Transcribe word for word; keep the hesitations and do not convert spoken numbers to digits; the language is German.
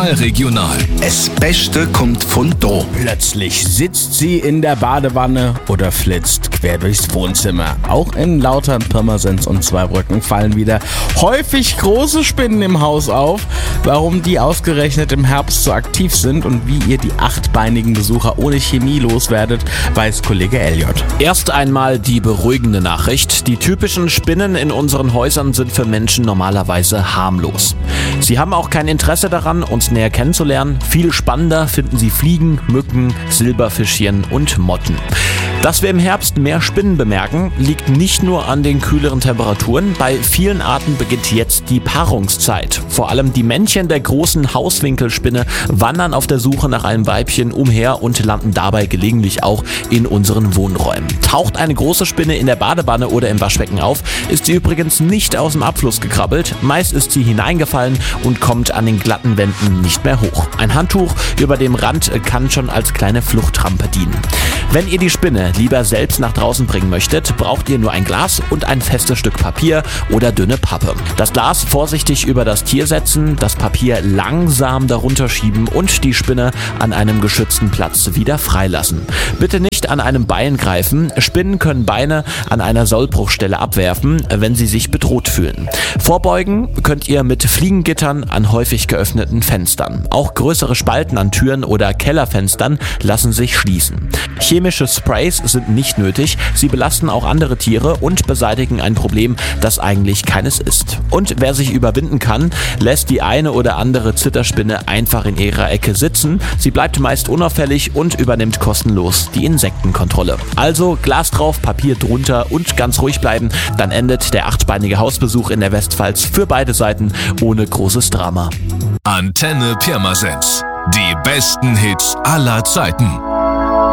Lokalregional. Es Beste kommt von do. Plötzlich sitzt sie in der Badewanne oder flitzt quer durchs Wohnzimmer. Auch in Lautern, Pirmasens und Zweibrücken fallen wieder häufig große Spinnen im Haus auf. Warum die ausgerechnet im Herbst so aktiv sind und wie ihr die achtbeinigen Besucher ohne Chemie loswerdet, weiß Kollege Elliot. Erst einmal die beruhigende Nachricht. Die typischen Spinnen in unseren Häusern sind für Menschen normalerweise harmlos. Sie haben auch kein Interesse daran, uns näher kennenzulernen. Viel spannender finden sie Fliegen, Mücken, Silberfischchen und Motten. Dass wir im Herbst mehr Spinnen bemerken, liegt nicht nur an den kühleren Temperaturen. Bei vielen Arten beginnt jetzt die Paarungszeit. Vor allem die Männchen der großen Hauswinkelspinne wandern auf der Suche nach einem Weibchen umher und landen dabei gelegentlich auch in unseren Wohnräumen. Taucht eine große Spinne in der Badewanne oder im Waschbecken auf, ist sie übrigens nicht aus dem Abfluss gekrabbelt. Meist ist sie hineingefallen und kommt an den glatten Wänden nicht mehr hoch. Ein Handtuch über dem Rand kann schon als kleine Fluchtrampe dienen. Wenn ihr die Spinne lieber selbst nach draußen bringen möchtet, braucht ihr nur ein Glas und ein festes Stück Papier oder dünne Pappe. Das Glas vorsichtig über das Tier setzen, das Papier langsam darunter schieben und die Spinne an einem geschützten Platz wieder freilassen. Bitte nicht an einem Bein greifen. Spinnen können Beine an einer Sollbruchstelle abwerfen, wenn sie sich bedroht fühlen. Vorbeugen könnt ihr mit Fliegengittern an häufig geöffneten Fenstern. Auch größere Spalten an Türen oder Kellerfenstern lassen sich schließen. Chemische Sprays sind nicht nötig, sie belasten auch andere Tiere und beseitigen ein Problem, das eigentlich keines ist. Und wer sich überwinden kann, lässt die eine oder andere Zitterspinne einfach in ihrer Ecke sitzen. Sie bleibt meist unauffällig und übernimmt kostenlos die Insektenkontrolle. Also Glas drauf, Papier drunter und ganz ruhig bleiben, dann endet der achtbeinige Hausbesuch in der Westpfalz für beide Seiten ohne großes Drama. Antenne Pirmasens. Die besten Hits aller Zeiten.